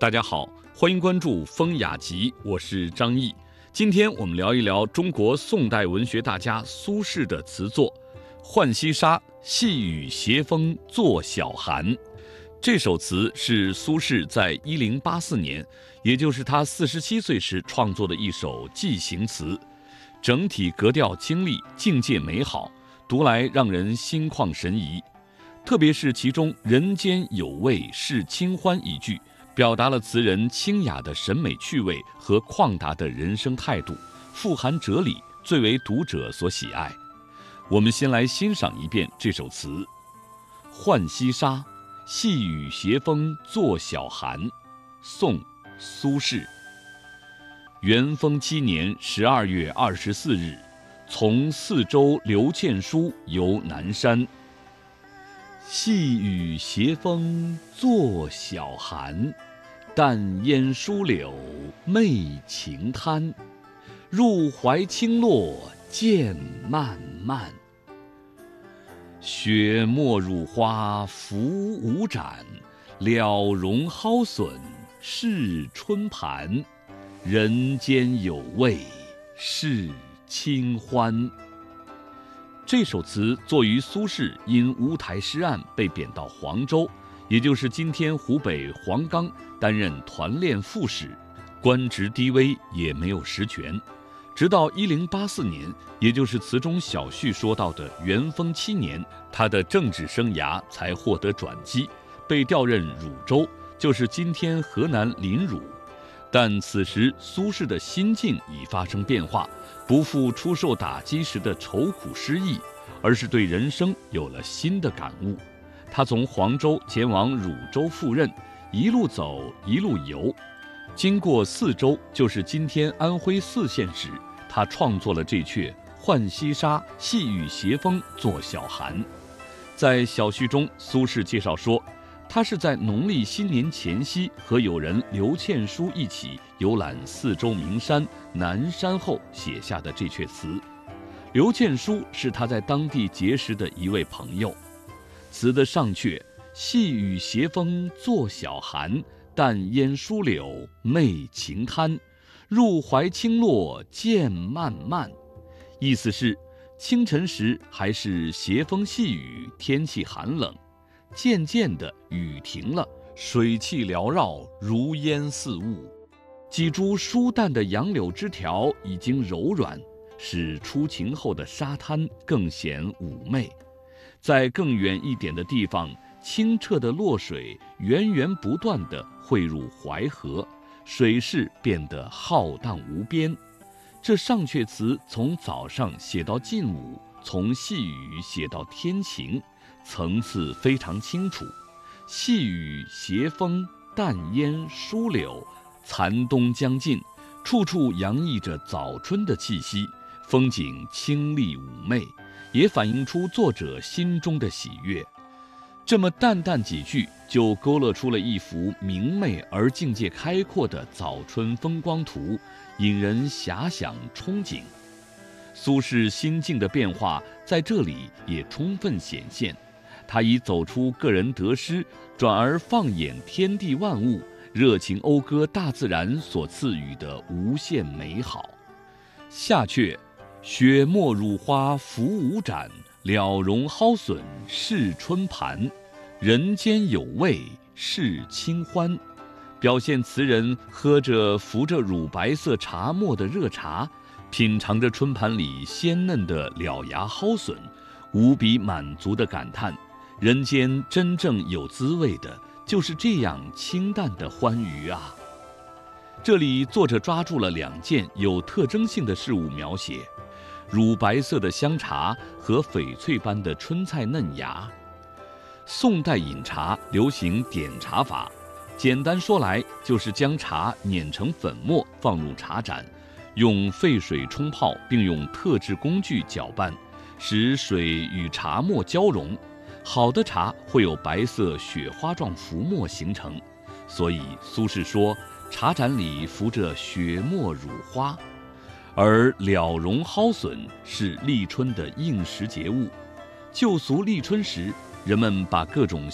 大家好，欢迎关注风雅集，我是张毅。今天我们聊一聊中国宋代文学大家苏轼的词作《浣溪沙·细雨斜风作晓寒》。这首词是苏轼在1084年，也就是他47岁时创作的一首寄行词，整体格调清丽，境界美好，读来让人心旷神怡。特别是其中“人间有味是清欢”一句，表达了词人清雅的审美趣味和旷达的人生态度，富含哲理，最为读者所喜爱。我们先来欣赏一遍这首词：《浣溪沙·细雨斜风作晓寒》，宋·苏轼。元丰7年12月24日，从四州刘倩书游南山。细雨斜风作晓寒，淡烟疏柳媚晴滩。入怀清洛渐漫漫，雪没入花浮无展。了容蒿笋是春盘，人间有味是清欢。这首词作于苏轼因乌台诗案被贬到黄州，也就是今天湖北黄冈，担任团练副使，官职低微，也没有实权。直到1084年，也就是词中小序说到的元丰7年，他的政治生涯才获得转机，被调任汝州，就是今天河南临汝。但此时苏轼的心境已发生变化，不复初受打击时的愁苦失意，而是对人生有了新的感悟。他从黄州前往汝州赴任，一路走一路游，经过泗州，就是今天安徽泗县时，他创作了这阙《浣溪沙·细雨斜风作晓寒》。在小序中，苏轼介绍说，他是在农历新年前夕和友人刘倩书一起游览泗州名山南山后写下的这阙词。刘倩书是他在当地结识的一位朋友。词的上阙“细雨斜风作晓寒，淡烟疏柳媚晴滩。入怀清洛渐漫漫”，意思是清晨时还是斜风细雨，天气寒冷，渐渐的雨停了，水汽缭绕，如烟似雾。几株疏淡的杨柳枝条已经柔软，使出晴后的沙滩更显妩媚。在更远一点的地方，清澈的洛水源源不断地汇入淮河，水势变得浩荡无边。这上阙词从早上写到近午，从细雨写到天晴，层次非常清楚。细雨斜风，淡烟疏柳，残冬将近，处处洋溢着早春的气息，风景清丽妩媚，也反映出作者心中的喜悦。这么淡淡几句，就勾勒出了一幅明媚而境界开阔的早春风光图，引人遐想憧憬。苏轼心境的变化在这里也充分显现，他已走出个人得失，转而放眼天地万物，热情讴歌大自然所赐予的无限美好。下阙“雪没入花浮无展，了容蒿笋是春盘，人间有味是清欢”，表现词人喝着浮着乳白色茶沫的热茶，品尝着春盘里鲜嫩的獠牙蒿笋，无比满足地感叹：人间真正有滋味的，就是这样清淡的欢愉啊！这里作者抓住了两件有特征性的事物描写：乳白色的香茶和翡翠般的春菜嫩芽。宋代饮茶流行点茶法，简单说来就是将茶碾成粉末放入茶盏，用沸水冲泡，并用特制工具搅拌，使水与茶沫交融。好的茶会有白色雪花状浮沫形成，所以苏轼说茶盏里浮着雪沫乳花。而了容蒿笋是立春的应时节物，旧俗立春时，人们把各种